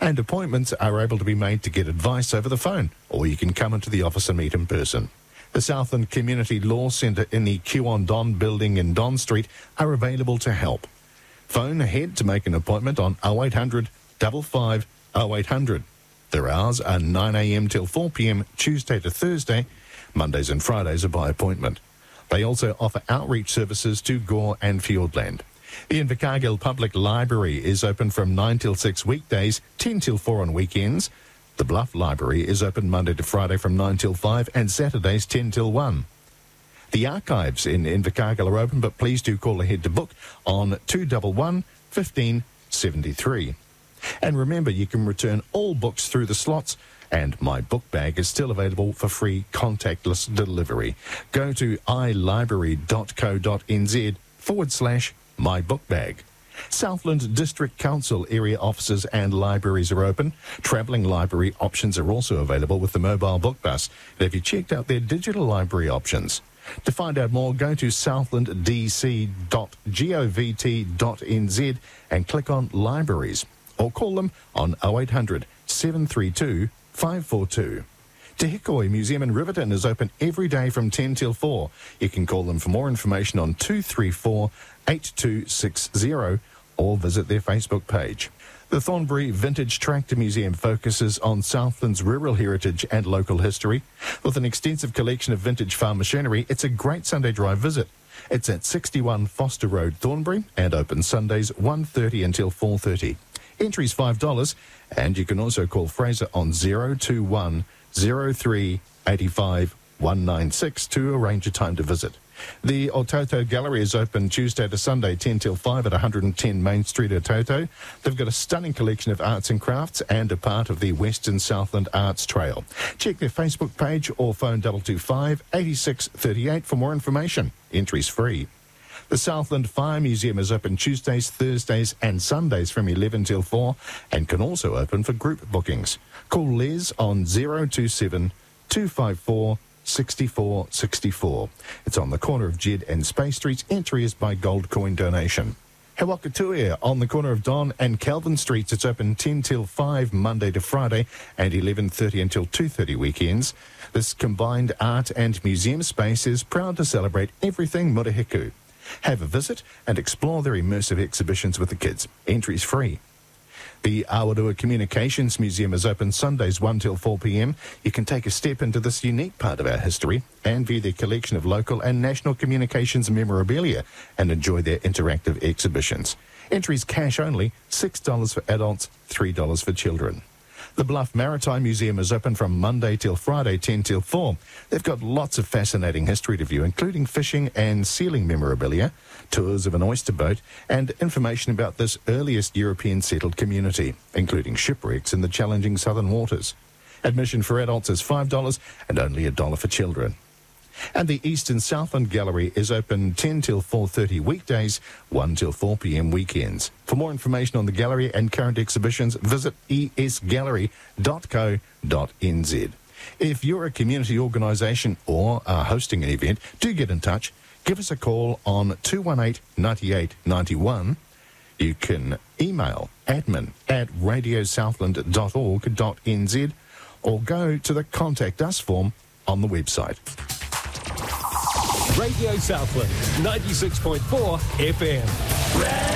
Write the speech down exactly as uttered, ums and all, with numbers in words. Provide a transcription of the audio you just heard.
And appointments are able to be made to get advice over the phone, or you can come into the office and meet in person. The Southland Community Law Centre in the Q on Don building in Don Street are available to help. Phone ahead to make an appointment on oh eight hundred, five five, oh eight hundred. Their hours are nine a m till four p m Tuesday to Thursday. Mondays and Fridays are by appointment. They also offer outreach services to Gore and Fiordland. The Invercargill Public Library is open from nine till six weekdays, ten till four on weekends. The Bluff Library is open Monday to Friday from nine till five and Saturdays ten till one. The archives in Invercargill are open, but please do call ahead to book on two one one, one five seven three. And remember, you can return all books through the slots, and My Book Bag is still available for free contactless delivery. Go to ilibrary.co.nz forward slash My Book Bag. Southland District Council area offices and libraries are open. Travelling library options are also available with the mobile book bus. And have you checked out their digital library options? To find out more, go to southland d c dot govt dot n z and click on Libraries, or call them on oh eight hundred, seven three two, five four two. Te Hikoi Museum in Riverton is open every day from ten till four. You can call them for more information on two three four, eight two six zero or visit their Facebook page. The Thornbury Vintage Tractor Museum focuses on Southland's rural heritage and local history. With an extensive collection of vintage farm machinery, it's a great Sunday drive visit. It's at sixty-one Foster Road, Thornbury, and open Sundays one thirty until four thirty. Entry's five dollars, and you can also call Fraser on zero two one, zero three, eight five, one nine six to arrange a time to visit. The Ototo Gallery is open Tuesday to Sunday, ten till five at one hundred ten Main Street, Ototo. They've got a stunning collection of arts and crafts and a part of the Western Southland Arts Trail. Check their Facebook page or phone two two five, eight six three eight for more information. Entry's free. The Southland Fire Museum is open Tuesdays, Thursdays and Sundays from eleven till four and can also open for group bookings. Call Les on zero two seven, two five four, six four six four. It's on the corner of Jed and Space Streets. Entry is by gold coin donation. Hawakatuia on the corner of Don and Calvin Streets. It's open ten till five Monday to Friday and eleven thirty until two thirty weekends. This combined art and museum space is proud to celebrate everything Murihiku. Have a visit and explore their immersive exhibitions with the kids. Entry's free. The Awarua Communications Museum is open Sundays one till four p m. You can take a step into this unique part of our history and view their collection of local and national communications memorabilia and enjoy their interactive exhibitions. Entries cash only, six dollars for adults, three dollars for children. The Bluff Maritime Museum is open from Monday till Friday, ten till four. They've got lots of fascinating history to view, including fishing and sealing memorabilia, tours of an oyster boat, and information about this earliest European settled community, including shipwrecks in the challenging southern waters. Admission for adults is five dollars and only a dollar for children. And the Eastern Southland Gallery is open ten till four thirty weekdays, one till four p m weekends. For more information on the gallery and current exhibitions, visit e s gallery dot co dot n z. If you're a community organisation or are hosting an event, do get in touch. Give us a call on two one eight, nine eight nine one. You can email admin at radio southland dot org dot n z or go to the Contact Us form on the website. Radio Southland, ninety-six point four F M.